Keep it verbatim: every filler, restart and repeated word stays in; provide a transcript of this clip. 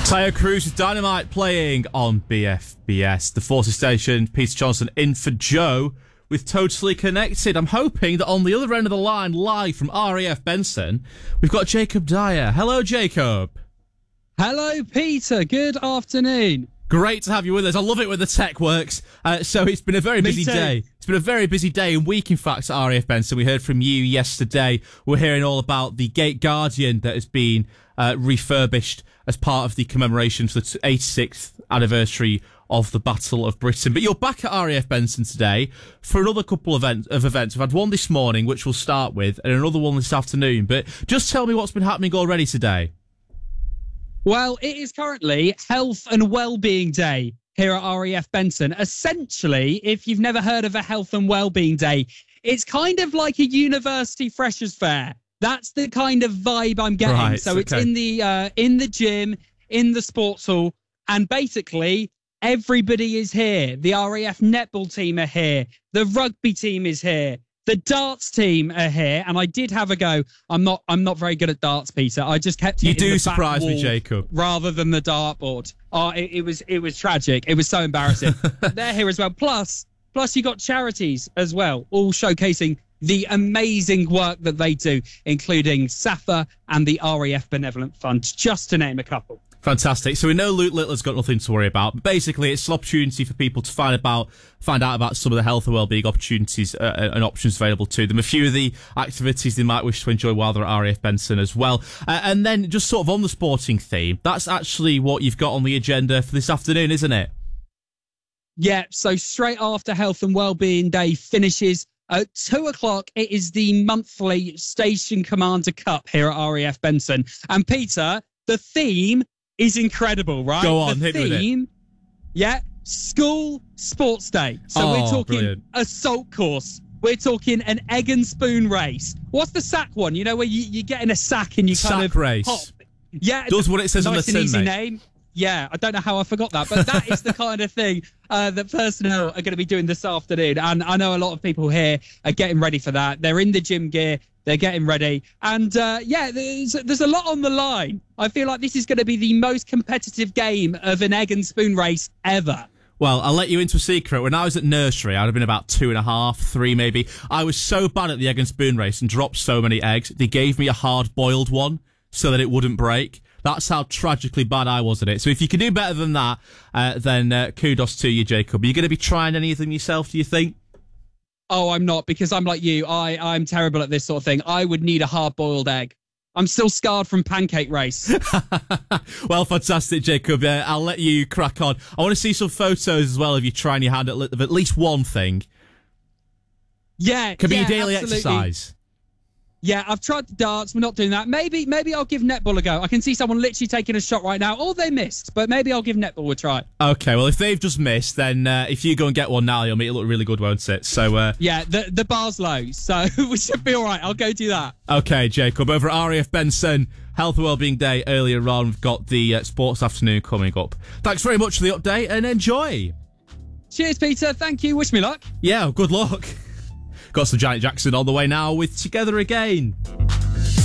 Tayo Cruz with Dynamite playing on B F B S. The Forces Station, Peter Johnson in for Joe with Totally Connected. I'm hoping that on the other end of the line, live from R A F Benson, we've got Jacob Dyer. Hello, Jacob. Hello, Peter. Good afternoon. Great to have you with us. I love it when the tech works. Uh, so it's been a very busy day. It's been a very busy day and week, in fact, at R A F Benson. We heard from you yesterday. We're hearing all about the Gate Guardian that has been uh, refurbished as part of the commemoration for the eighty-sixth anniversary of the Battle of Britain. But you're back at R A F Benson today for another couple of, event, of events. We've had one this morning, which we'll start with, and another one this afternoon. But just tell me what's been happening already today. Well, it is currently Health and Wellbeing Day here at R A F Benson. Essentially, if you've never heard of a Health and Wellbeing Day, it's kind of like a university freshers fair. That's the kind of vibe I'm getting. Right, so okay. It's in the uh, in the gym, in the sports hall, and basically everybody is here. The R A F netball team are here. The rugby team is here. The darts team are here, and I did have a go. I'm not. I'm not very good at darts, Peter. I just kept. You hitting do the surprise back me, wall Jacob. Rather than the dartboard. Oh, it, it was. It was tragic. It was so embarrassing. They're here as well. Plus, plus you got charities as well, all showcasing the amazing work that they do, including S A F A and the R A F Benevolent Fund, just to name a couple. Fantastic. So we know Luke Littler's got nothing to worry about. But basically, it's an opportunity for people to find about, find out about some of the health and wellbeing opportunities uh, and options available to them. A few of the activities they might wish to enjoy while they're at R A F Benson as well. Uh, and then just sort of on the sporting theme, that's actually what you've got on the agenda for this afternoon, isn't it? Yeah. So straight after Health and Wellbeing Day finishes at two o'clock, it is the monthly Station Commander Cup here at R A F Benson. And Peter, the theme is incredible, right? Go on, the hit with theme, yeah, School Sports Day. So oh, we're talking brilliant. assault course. We're talking an egg and spoon race. What's the sack one? You know, where you, you get in a sack and you kind Sack of race. pop. Yeah. Does what it says nice on the tin, and easy mate. name. Yeah, I don't know how I forgot that, but that is the kind of thing uh, that personnel are going to be doing this afternoon. And I know a lot of people here are getting ready for that. They're in the gym gear. They're getting ready. And, uh, yeah, there's, there's a lot on the line. I feel like this is going to be the most competitive game of an egg and spoon race ever. Well, I'll let you into a secret. When I was at nursery, I'd have been about two and a half, three maybe. I was so bad at the egg and spoon race and dropped so many eggs, they gave me a hard-boiled one so that it wouldn't break. That's how tragically bad I was at it. So if you can do better than that, uh, then uh, kudos to you, Jacob. Are you going to be trying any of them yourself, do you think? Oh, I'm not, because I'm like you. I, I'm terrible at this sort of thing. I would need a hard-boiled egg. I'm still scarred from pancake race. Well, fantastic, Jacob. Uh, I'll let you crack on. I want to see some photos as well of you trying your hand at, li- of at least one thing. Yeah, Could be yeah, your daily absolutely. exercise. Yeah, I've tried the darts. We're not doing that. Maybe maybe I'll give netball a go. I can see someone literally taking a shot right now. Or they missed, but maybe I'll give netball a try. Okay, well, if they've just missed, then uh, if you go and get one now, you'll make it look really good, won't it? So, uh, yeah, the the bar's low, so we should be all right. I'll go do that. Okay, Jacob. Over at R A F Benson, Health and Wellbeing Day earlier on, we've got the uh, Sports Afternoon coming up. Thanks very much for the update and enjoy. Cheers, Peter. Thank you. Wish me luck. Yeah, good luck. Got some Janet Jackson on the way now with Together Again.